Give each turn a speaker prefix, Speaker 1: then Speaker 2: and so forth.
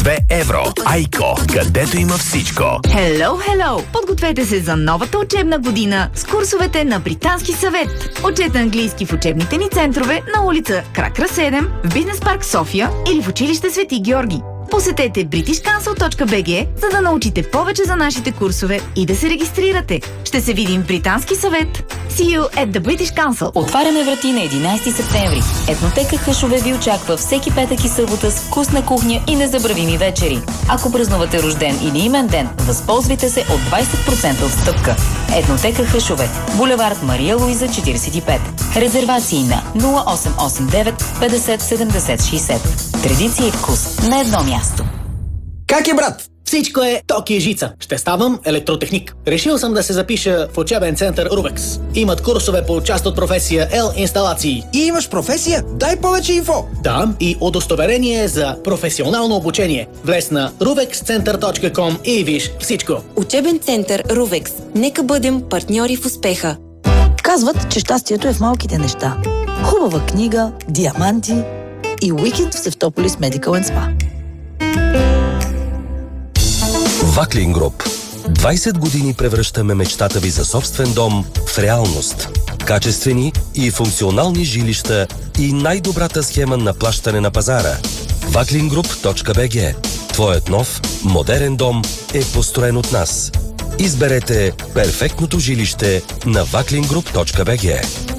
Speaker 1: 2 евро. Айко, където има всичко.
Speaker 2: Hello! Подгответе се за новата учебна година с курсовете на Британски съвет. Учете английски в учебните ни центрове на улица Кракра 7, в Бизнес парк София или в училище Свети Георги. Посетете britishcouncil.bg, за да научите повече за нашите курсове и да се регистрирате. Ще се видим в Британски съвет. See you at the British Council.
Speaker 3: Отваряме врати на 11 септември. Етнотека Хъшове ви очаква всеки петък и събота с вкусна кухня и незабравими вечери. Ако празнувате рожден или имен ден, възползвайте се от 20% отстъпка. Етнотека Хъшове, булевард Мария Луиза 45. Резервации на 0889 50 70 60. Традиция и вкус на едно място.
Speaker 4: Как е, брат? Всичко е ток и жица. Ще ставам електротехник. Решил съм да се запиша в учебен център Рувекс. Имат курсове по част от професия L-инсталации.
Speaker 5: И имаш професия? Дай повече инфо!
Speaker 4: Да, и удостоверение за професионално обучение. Влез на ruvexcenter.com и виж всичко.
Speaker 6: Учебен център Рувекс. Нека бъдем партньори в успеха.
Speaker 7: Казват, че щастието е в малките неща. Хубава книга, диаманти и уикенд в Севтополис Медикал енд Спа.
Speaker 1: Ваклин Груп. 20 години превръщаме мечтата ви за собствен дом в реалност. Качествени и функционални жилища и най-добрата схема на плащане на пазара. Vaklingroup.bg. Твоят нов, модерен дом е построен от нас. Изберете перфектното жилище на Vaklingroup.bg.